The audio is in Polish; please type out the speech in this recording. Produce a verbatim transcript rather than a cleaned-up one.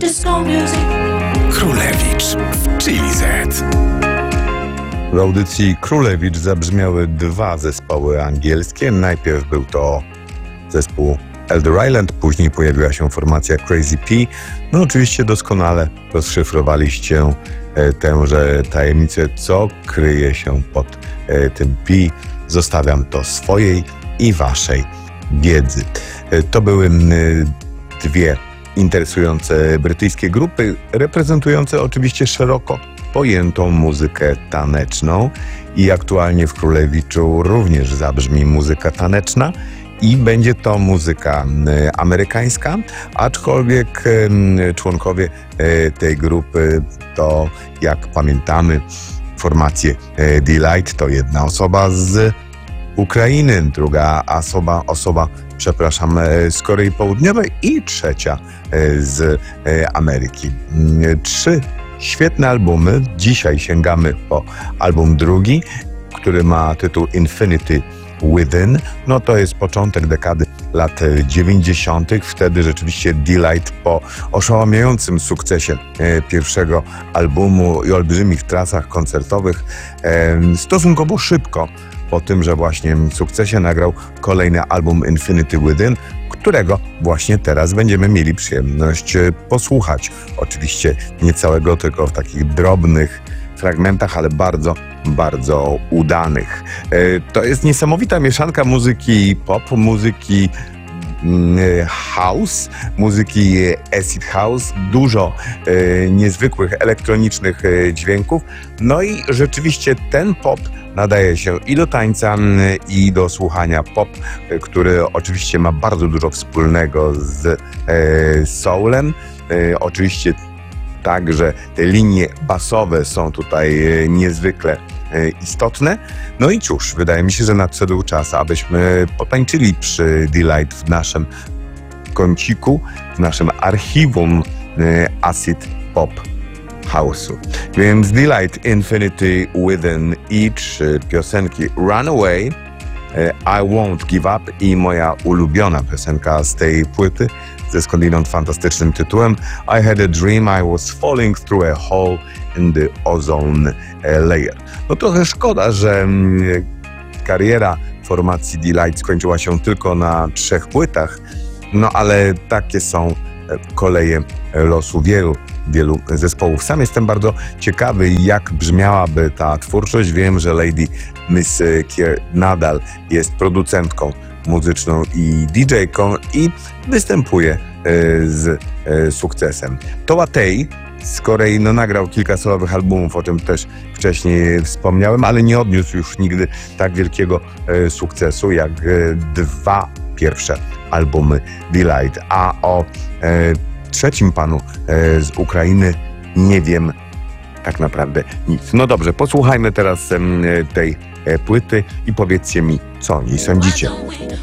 disco music. Królewicz w Chili Z. W audycji Królewicz zabrzmiały dwa zespoły angielskie. Najpierw był to zespół Elder Island, później pojawiła się formacja Crazy P. No oczywiście doskonale rozszyfrowaliście e, tęże tajemnicę, co kryje się pod e, tym P. Zostawiam to swojej i waszej wiedzy. E, to były e, dwie interesujące brytyjskie grupy, reprezentujące oczywiście szeroko pojętą muzykę taneczną i aktualnie w Królewiczu również zabrzmi muzyka taneczna i będzie to muzyka amerykańska, aczkolwiek członkowie tej grupy to, jak pamiętamy, formację Delight to jedna osoba z Ukrainy, druga osoba, osoba przepraszam, z Korei Południowej i trzecia z Ameryki. Trzy świetne albumy. Dzisiaj sięgamy po album drugi, który ma tytuł Infinity Within. No to jest początek dekady lat dziewięćdziesiątych. Wtedy rzeczywiście Delight po oszałamiającym sukcesie pierwszego albumu i olbrzymich trasach koncertowych stosunkowo szybko po tym, że właśnie sukcesie nagrał kolejny album Infinity Within, którego właśnie teraz będziemy mieli przyjemność posłuchać. Oczywiście nie całego, tylko w takich drobnych fragmentach, ale bardzo, bardzo udanych. To jest niesamowita mieszanka muzyki pop, muzyki house, muzyki acid house, dużo e, niezwykłych elektronicznych e, dźwięków. No i rzeczywiście ten pop nadaje się i do tańca, i do słuchania pop, e, który oczywiście ma bardzo dużo wspólnego z e, soulem. E, oczywiście także te linie basowe są tutaj e, niezwykle istotne. No i cóż, wydaje mi się, że nadszedł czas, abyśmy potańczyli przy Delight w naszym kąciku, w naszym archiwum acid pop house'u. Więc Delight, Infinity Within i trzy piosenki Runaway, I Won't Give Up i moja ulubiona piosenka z tej płyty ze skądinąd fantastycznym tytułem I Had a Dream I Was Falling Through a Hole in the Ozone Layer. No trochę szkoda, że kariera formacji Delight skończyła się tylko na trzech płytach, no ale takie są koleje losu wielu, wielu zespołów. Sam jestem bardzo ciekawy, jak brzmiałaby ta twórczość. Wiem, że Lady Miss Kier nadal jest producentką muzyczną i didżejką i występuje z sukcesem. Toa Tei z Korei no, nagrał kilka solowych albumów, o czym też wcześniej wspomniałem, ale nie odniósł już nigdy tak wielkiego e, sukcesu jak e, dwa pierwsze albumy Delight. A o e, trzecim panu e, z Ukrainy nie wiem tak naprawdę nic. No dobrze, posłuchajmy teraz e, tej e, płyty i powiedzcie mi, co o niej sądzicie.